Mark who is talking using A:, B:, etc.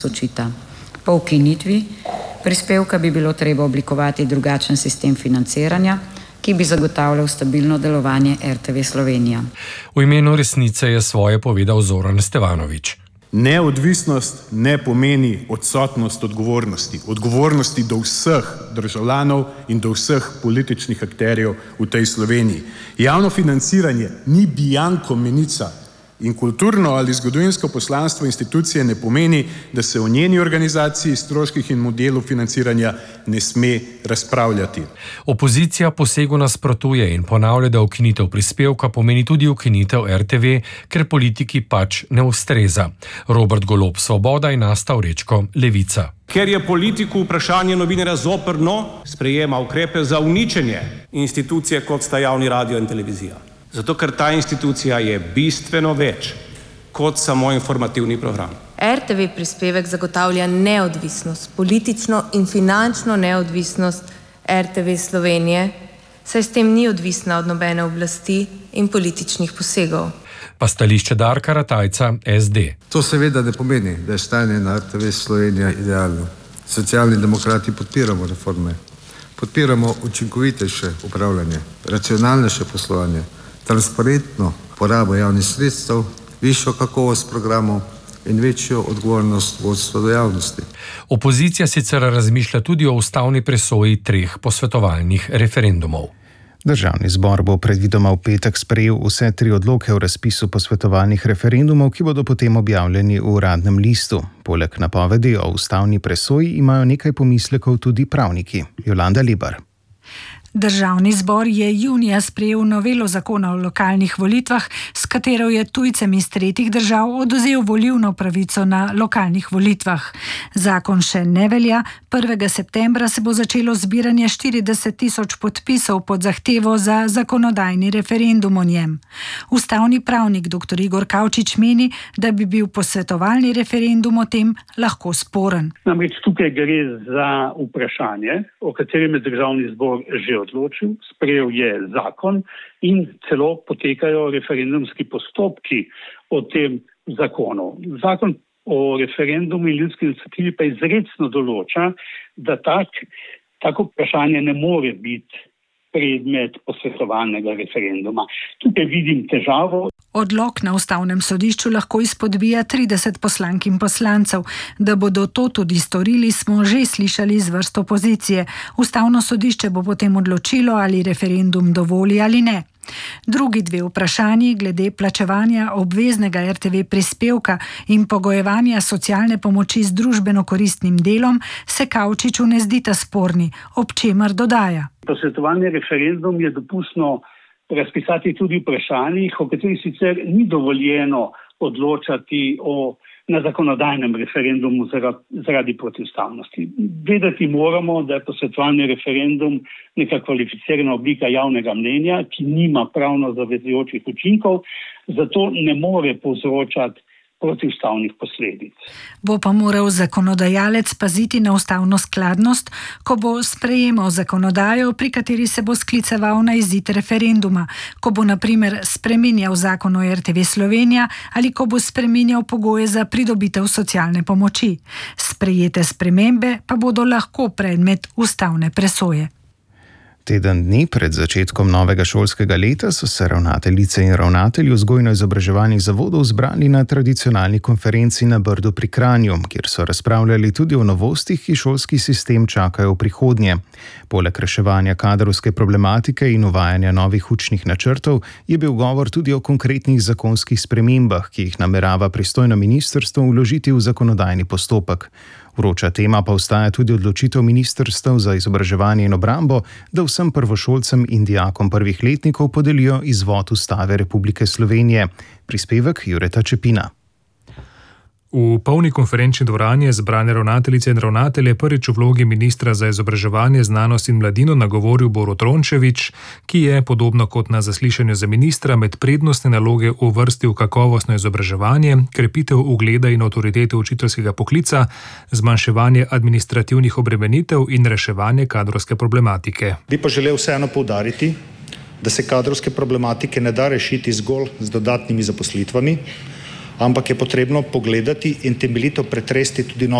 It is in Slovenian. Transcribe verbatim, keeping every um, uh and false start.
A: očita. Po ukinitvi prispevka bi bilo treba oblikovati drugačen sistem financiranja, ki bi zagotavljal stabilno delovanje R T V Slovenija.
B: V imenu Resnice je svoje povedal Zoran Stevanovič.
C: Neodvisnost ne pomeni odsotnost odgovornosti. Odgovornosti do vseh državljanov in do vseh političnih akterjev v tej Sloveniji. Javno financiranje ni bianko menica in kulturno ali zgodovinsko poslanstvo institucije ne pomeni, da se o njeni organizaciji, stroških in modelu financiranja ne sme razpravljati.
B: Opozicija posegu nasprotuje in ponavlja, da ukinitev prispevka pomeni tudi ukinitev R T V, ker politiki pač ne ustreza. Robert Golob, Svoboda, in Asta Vrečko, Levica.
D: Ker je politiku vprašanje novinarja zoprno, sprejema ukrepe za uničenje institucije, kot sta javni radio in televizija. Zato, ker ta institucija je bistveno več kot samo informativni program.
E: R T V prispevek zagotavlja neodvisnost, politično in finančno neodvisnost R T V Slovenije, saj s tem ni odvisna od nobene oblasti in političnih posegov.
B: Pa stališče Darka Ratajca, S D.
F: To seveda ne pomeni, da je stanje na R T V Slovenija idealno. Socialni demokrati podpiramo reforme, podpiramo učinkovitejše upravljanje, racionalnejše poslovanje, transparentno porabo javnih sredstev, višjo kakovost programov in večjo odgovornost vodstva do javnosti.
B: Opozicija sicer razmišlja tudi o ustavni presoji treh posvetovalnih referendumov.
G: Državni zbor bo predvidoma v petek sprejel vse tri odloke o razpisu posvetovalnih referendumov, ki bodo potem objavljeni v Uradnem listu. Poleg napovedi o ustavni presoji imajo nekaj pomislekov tudi pravniki. Jolanda Libar.
H: Državni zbor je junija sprejel novelo zakona o lokalnih volitvah, s katero je tujcem iz tretjih držav odvzel volilno pravico na lokalnih volitvah. Zakon še ne velja, prvega septembra se bo začelo zbiranje štirideset tisoč podpisov pod zahtevo za zakonodajni referendum o njem. Ustavni pravnik dr. Igor Kavčič meni, da bi bil posvetovalni referendum o tem lahko sporen.
I: Namreč tukaj gre za vprašanje, o katerem je državni zbor že odločil, sprejel je zakon in celo potekajo referendumski postopki o tem zakonu. Zakon o referendumu in ljudski iniciativi pa izrecno določa, da tak, tako vprašanje ne more biti predmet posvetovalnega referenduma. Tukaj vidim težavo.
H: Odlok na Ustavnem sodišču lahko izpodbija trideset poslank in poslancev. Da bodo to tudi storili, smo že slišali iz vrst opozicije. Ustavno sodišče bo potem odločilo, ali referendum dovoli ali ne. Drugi dve vprašanji glede plačevanja obveznega R T V prispevka in pogojevanja socialne pomoči z družbeno koristnim delom se Kavčiču ne zdita sporni, ob čemer dodaja.
I: Posvetovalni referendum je dopustno razpisati tudi vprašanjih, o katerih sicer ni dovoljeno odločati o, na zakonodajnem referendumu zaradi, zaradi protiustavnosti. Vedeti moramo, da je posvetovalni referendum neka kvalificirana oblika javnega mnenja, ki nima pravno zavezujočih učinkov, zato ne more povzročati protiustavnih posledic.
H: Bo pa moral zakonodajalec paziti na ustavno skladnost, ko bo sprejemal zakonodajo, pri kateri se bo skliceval na izid referenduma, ko bo na primer spreminjal zakon o R T V Slovenija ali ko bo spreminjal pogoje za pridobitev socialne pomoči. Sprejete spremembe pa bodo lahko predmet ustavne presoje.
G: Teden dni pred začetkom novega šolskega leta so se ravnateljice in ravnatelji vzgojno-izobraževalnih zavodov zbrali na tradicionalni konferenci na Brdu pri Kranju, kjer so razpravljali tudi o novostih, ki šolski sistem čakajo v prihodnje. Poleg reševanja kadrovske problematike in uvajanja novih učnih načrtov je bil govor tudi o konkretnih zakonskih spremembah, ki jih namerava pristojno ministrstvo vložiti v zakonodajni postopek. Vroča tema pa ostaja tudi odločitev ministrstev za izobraževanje in obrambo, da vsem prvošolcem in dijakom prvih letnikov podelijo izvod Ustave Republike Slovenije. Prispevek Jureta Čepina.
J: V polni konferenčni dvorani je zbrane ravnateljice in ravnatelje prvič v vlogi ministra za izobraževanje, znanost in mladino nagovoril Borut Rončević, ki je, podobno kot na zaslišanju za ministra, med prednostne naloge uvrstil kakovostno izobraževanje, krepitev ugleda in avtoritete učiteljskega poklica, zmanjševanje administrativnih obremenitev in reševanje kadrovske problematike.
K: Bi pa želel vseeno poudariti, da se kadrovske problematike ne da rešiti zgolj z dodatnimi zaposlitvami, ampak je potrebno pogledati in temeljito pretresti tudi